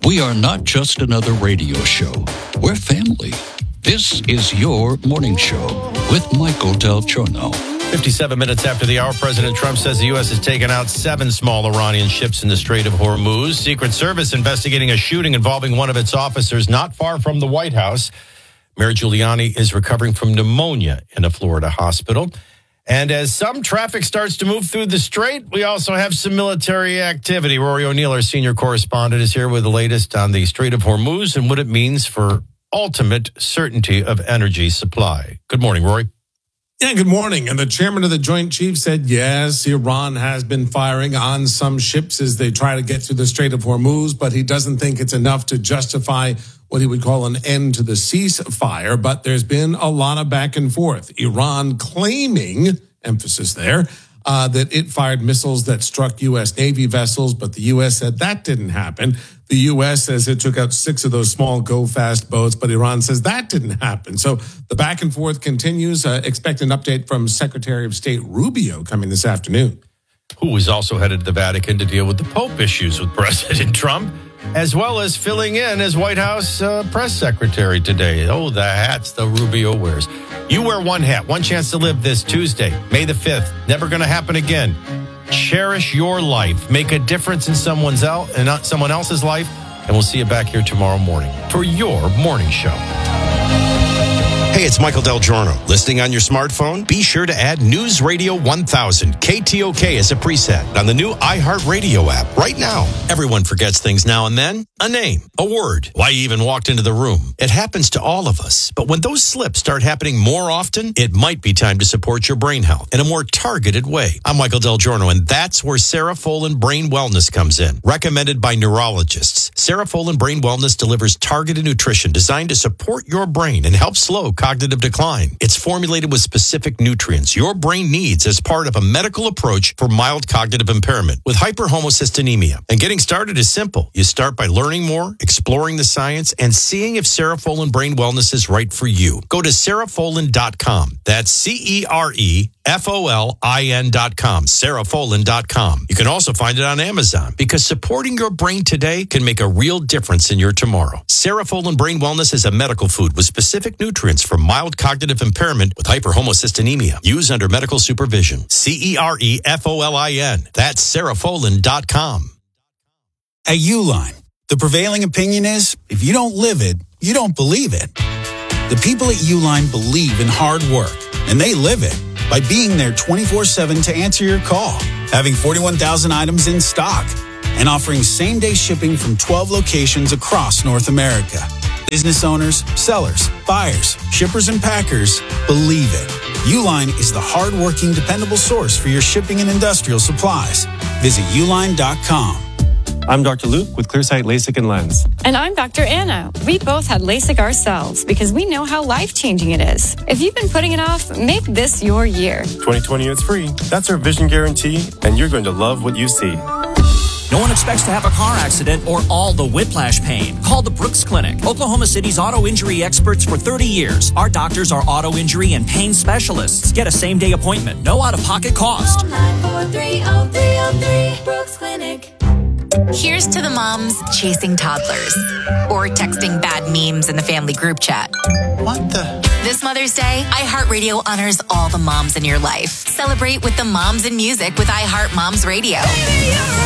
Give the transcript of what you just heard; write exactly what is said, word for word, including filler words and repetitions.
We are not just another radio show. We're family. This is your morning show with Michael Del Giorno. fifty-seven minutes after the hour, President Trump says the U S has taken out seven small Iranian ships in the Strait of Hormuz. Secret Service investigating a shooting involving one of its officers not far from the White House. Mayor Giuliani is recovering from pneumonia in a Florida hospital. And as some traffic starts to move through the strait, we also have some military activity. Rory O'Neill, our senior correspondent, is here with the latest on the Strait of Hormuz and what it means for ultimate certainty of energy supply. Good morning, Rory. Yeah, good morning. And the chairman of the Joint Chiefs said, yes, Iran has been firing on some ships as they try to get through the Strait of Hormuz, but he doesn't think it's enough to justify what he would call an end to the ceasefire. But there's been a lot of back and forth. Iran claiming, emphasis there, uh, that it fired missiles that struck U S. Navy vessels, but the U S said that didn't happen. The U S says it took out six of those small go-fast boats, but Iran says that didn't happen. So the back and forth continues. Uh, expect an update from Secretary of State Rubio coming this afternoon. Who is also headed to the Vatican to deal with the Pope issues with President Trump, as well as filling in as White House uh, press secretary today. Oh, the hats the Rubio wears. You wear one hat, one chance to live this Tuesday, May the fifth. Never going to happen again. Cherish your life. Make a difference in someone's el- and not someone else's life. And we'll see you back here tomorrow morning for your morning show. Hey, it's Michael Del Giorno. Listening on your smartphone? Be sure to add News Radio one thousand K T O K as a preset on the new iHeartRadio app right now. Everyone forgets things now and then. A name, a word, why you even walked into the room. It happens to all of us. But when those slips start happening more often, it might be time to support your brain health in a more targeted way. I'm Michael Del Giorno, and that's where Cerefolin Brain Wellness comes in. Recommended by neurologists, Cerefolin Brain Wellness delivers targeted nutrition designed to support your brain and help slow cognitive decline. It's formulated with specific nutrients your brain needs as part of a medical approach for mild cognitive impairment with hyperhomocystinemia. And getting started is simple. You start by learning more, exploring the science, and seeing if Cerefolin Brain Wellness is right for you. Go to cerefolin dot com. That's C E R E F O L I N dot com, cerefolin dot com. You can also find it on Amazon because supporting your brain today can make a real difference in your tomorrow. Cerefolin Brain Wellness is a medical food with specific nutrients for mild cognitive impairment with hyperhomocystinemia. Use under medical supervision. C E R E F O L I N. That's cerefolin dot com. At Uline, the prevailing opinion is, if you don't live it, you don't believe it. The people at Uline believe in hard work, and they live it by being there twenty-four seven to answer your call, having forty-one thousand items in stock, and offering same-day shipping from twelve locations across North America. Business owners, sellers, buyers, shippers, and packers believe it. Uline is the hard-working, dependable source for your shipping and industrial supplies. Visit uline dot com. I'm Doctor Luke with Clearsight LASIK and Lens. And I'm Doctor Anna. We both had LASIK ourselves because we know how life-changing it is. If you've been putting it off, make this your year. twenty twenty is free. That's our vision guarantee, and you're going to love what you see. No one expects to have a car accident or all the whiplash pain. Call the Brooks Clinic, Oklahoma City's auto injury experts for thirty years. Our doctors are auto injury and pain specialists. Get a same-day appointment. No out-of-pocket cost. Call nine four three, oh three oh three, Brooks Clinic. Here's to the moms chasing toddlers or texting bad memes in the family group chat. What the? This Mother's Day, iHeartRadio honors all the moms in your life. Celebrate with the moms in music with iHeart Moms Radio. Baby,